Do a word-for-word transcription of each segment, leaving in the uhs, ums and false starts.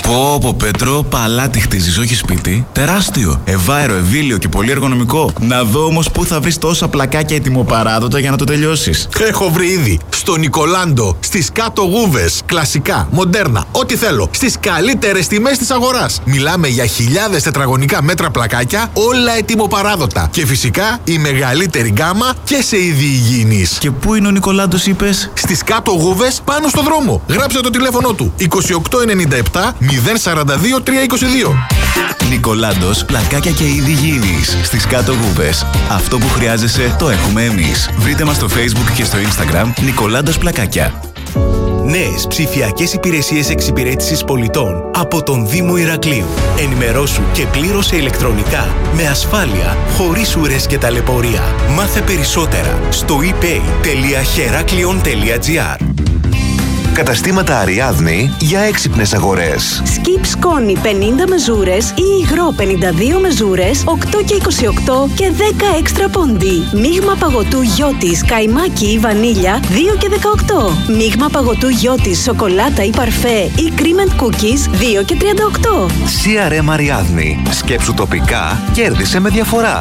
Πω πω Πέτρο, παλάτι χτίζεις, όχι σπίτι. Τεράστιο, ευάερο, ευήλιο και πολύ εργονομικό. Να δω όμως πού θα βρεις τόσα πλακάκια ετοιμοπαράδοτα για να το τελειώσεις. Έχω βρει ήδη στο Νικολάντο, στις κάτω γούβες, κλασικά, μοντέρνα, ό,τι θέλω, στις καλύτερες τιμές της αγοράς. Μιλάμε για χιλιάδες τετραγωνικά μέτρα πλακάκια, όλα ετοιμοπαράδοτα. Και φυσικά η μεγαλύτερη γκάμα και σε είδη υγιεινής. Και πού είναι ο Νικολάντος, είπες? Στις κάτω γούβες, πάνω στο δρόμο. Γράψε το τηλέφωνο του είκοσι οκτώ ενενήντα επτά μηδέν σαράντα δύο τριακόσια είκοσι δύο. Νικολάντος, πλακάκια και είδη υγιεινής. Στις κάτω γούβες. Αυτό που χρειάζεσαι το έχουμε εμείς. Βρείτε μας στο Facebook και στο Instagram Νικολάντος Πλακάκια. Νέες ψηφιακές υπηρεσίες εξυπηρέτησης πολιτών από τον Δήμο Ηρακλείου. Ενημερώσου και πλήρωσε ηλεκτρονικά, με ασφάλεια, χωρίς ουρές και ταλαιπωρία. Μάθε περισσότερα στο e pay τελεία heraklion τελεία gr. Καταστήματα Αριάδνη για έξυπνες αγορές. Skip σκόνη πενήντα μεζούρες ή υγρό πενήντα δύο μεζούρες, οκτώ και είκοσι οκτώ και δέκα έξτρα πόντι. Μείγμα παγωτού γιώτης, καϊμάκι ή βανίλια, δύο και δεκαοκτώ. Μείγμα παγωτού γιώτης, σοκολάτα ή παρφέ ή cream and cookies, δύο και τριάντα οκτώ. σι αρ εμ Αριάδνη. Σκέψου τοπικά, κέρδισε με διαφορά.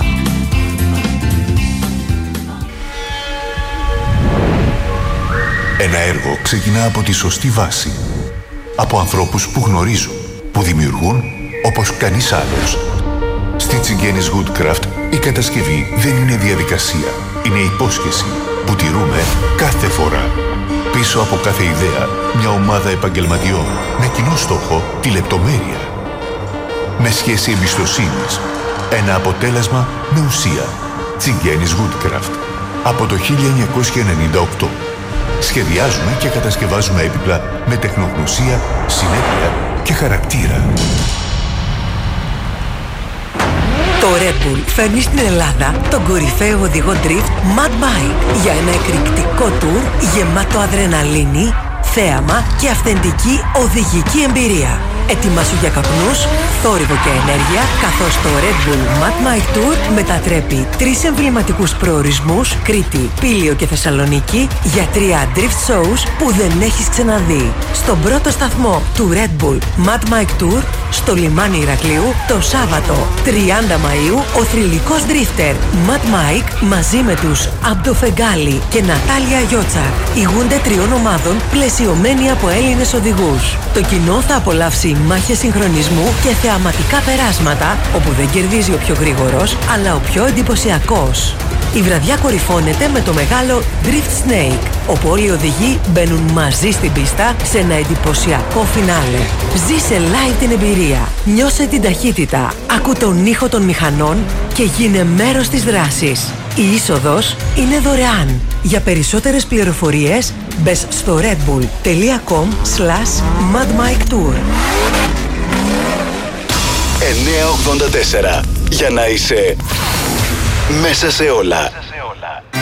Ένα έργο ξεκινά από τη σωστή βάση. Από ανθρώπους που γνωρίζουν, που δημιουργούν όπως κανείς άλλος. Στη Τσιγκένης Woodcraft η κατασκευή δεν είναι διαδικασία. Είναι υπόσχεση που τηρούμε κάθε φορά. Πίσω από κάθε ιδέα, μια ομάδα επαγγελματιών με κοινό στόχο τη λεπτομέρεια. Με σχέση εμπιστοσύνης. Ένα αποτέλεσμα με ουσία. Τσιγκένης Woodcraft. Από το χίλια εννιακόσια ενενήντα οκτώ. Σχεδιάζουμε και κατασκευάζουμε έπιπλα με τεχνογνωσία, συνέπεια και χαρακτήρα. Το Red Bull φέρνει στην Ελλάδα τον κορυφαίο οδηγό drift Mad Mike για ένα εκρηκτικό tour γεμάτο αδρεναλίνη, θέαμα και αυθεντική οδηγική εμπειρία. Ετοιμάσου για καπνούς, θόρυβο και ενέργεια, καθώς το Red Bull Mad Mike Tour μετατρέπει τρεις εμβληματικούς προορισμούς, Κρήτη, Πήλιο και Θεσσαλονίκη, για τρία drift shows που δεν έχεις ξαναδεί. Στον πρώτο σταθμό του Red Bull Mad Mike Tour, στο λιμάνι Ηρακλείου, το Σάββατο τριάντα Μαΐου, ο θρυλικός drifter Mad Mike μαζί με τους Αμπτο Φεγγάλη και Νατάλια Γιώτσακ ηγούνται τριών ομάδων πλαισιωμένοι από Έλληνες οδηγούς. Το κοινό θα απολαύσει μάχες συγχρονισμού και θεαματικά περάσματα, όπου δεν κερδίζει ο πιο γρήγορος, αλλά ο πιο εντυπωσιακός. Η βραδιά κορυφώνεται με το μεγάλο Drift Snake, όπου όλοι οι οδηγοί μπαίνουν μαζί στην πίστα σε ένα εντυπωσιακό φινάλε. Ζήσε live την εμπειρία, νιώσε την ταχύτητα, ακού τον ήχο των μηχανών και γίνε μέρος της δράσης. Η είσοδος είναι δωρεάν. Για περισσότερες πληροφορίες μπες στο redbull τελεία com slash madmiketour. εννιακόσια ογδόντα τέσσερα. Για να είσαι μέσα σε όλα.